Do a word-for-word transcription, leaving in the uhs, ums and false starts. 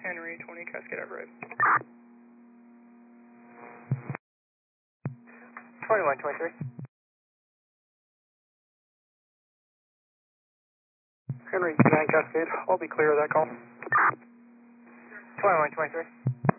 Henry twenty Cascade Everett. twenty-one twenty-three. Henry nine Cascade, I'll be clear of that call. twenty-one twenty-three.